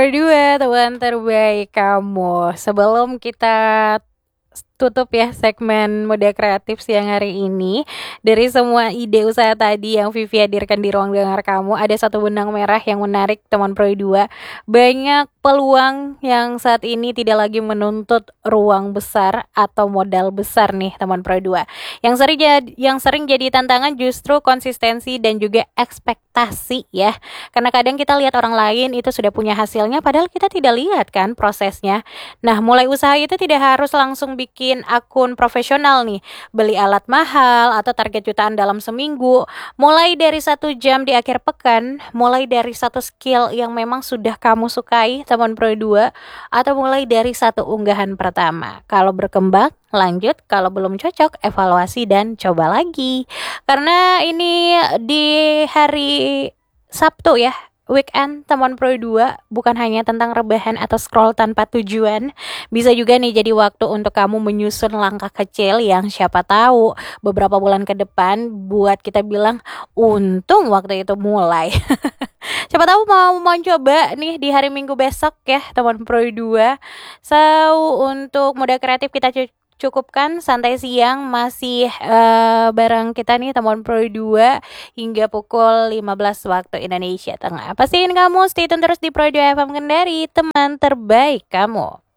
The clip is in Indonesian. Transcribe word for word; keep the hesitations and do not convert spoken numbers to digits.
Berdua teman terbaik kamu. Sebelum kita tutup ya segmen mode kreatif siang hari ini, dari semua ide usaha tadi yang Vivi hadirkan di ruang dengar kamu, ada satu benang merah yang menarik teman Pro dua. Banyak peluang yang saat ini tidak lagi menuntut ruang besar atau modal besar nih teman Pro dua. Yang sering jadi, yang sering jadi tantangan justru konsistensi dan juga ekspektasi ya. Karena kadang kita lihat orang lain itu sudah punya hasilnya padahal kita tidak lihat kan prosesnya. Nah, mulai usaha itu tidak harus langsung bikin akun profesional nih, beli alat mahal atau target jutaan dalam seminggu. Mulai dari satu jam di akhir pekan, mulai dari satu skill yang memang sudah kamu sukai teman Pro dua, atau mulai dari satu unggahan pertama. Kalau berkembang, lanjut. Kalau belum cocok, evaluasi dan coba lagi. Karena ini di hari Sabtu ya, weekend teman Pro dua, bukan hanya tentang rebahan atau scroll tanpa tujuan. Bisa juga nih jadi waktu untuk kamu menyusun langkah kecil yang siapa tahu beberapa bulan ke depan buat kita bilang untung waktu itu mulai. Siapa tahu mau mau coba nih di hari Minggu besok ya teman Pro dua. So untuk mode kreatif kita cu- cukupkan santai siang masih eh, bareng kita nih teman Pro dua hingga pukul lima belas waktu Indonesia Tengah. Pastiin kamu stay tune terus di Pro dua F M Kendari, teman terbaik kamu.